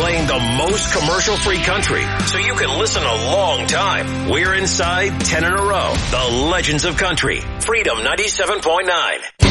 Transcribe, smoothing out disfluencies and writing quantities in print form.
playing the most commercial-free country, so you can listen a long time. We're inside 10 in a row. The Legends of Country. Freedom 97.9.